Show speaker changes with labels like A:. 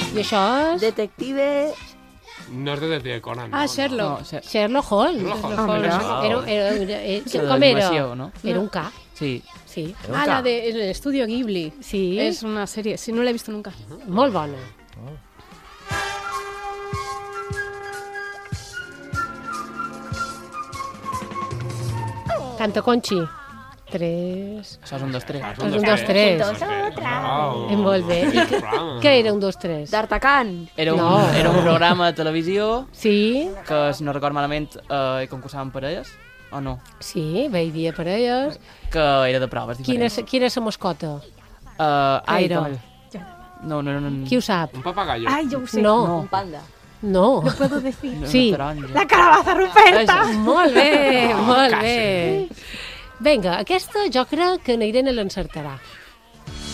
A: I això és...
B: Detective...
C: No és Detective Conan.
D: Ah, Sherlock.
E: No,
A: Sherlock Holmes. Com era?
E: No?
A: Era un K.
E: Sí.
A: Sí.
D: Ah, la del estudio Ghibli.
A: Sí.
D: Es una serie, sí, no la he visto nunca.
A: Molt bona. Canta Conchi. 3...
E: Això és un, dos, tres.
A: És un, dos, tres. Molt bé. I què era un, dos, tres?
B: D'Artacan.
E: Era
A: No.
E: un programa de televisió
A: Sí,
E: que, si no record malament, hi concursaven parelles, o no?
A: sí, hi havia parelles.
E: Que era de proves
A: Quina
E: diferents.
A: és la mascota?
E: Aire.
A: Aire.
E: No.
A: Qui ho sap?
C: Un papagallo.
D: Ay, yo sé.
A: No,
B: Un panda.
A: no.
D: Puedo decir.
E: No,
A: Sí.
E: taronja.
D: La calabaza Ruperta.
A: Molt bé, molt bé. Vinga, aquesta jo crec que na Irene l'encertarà.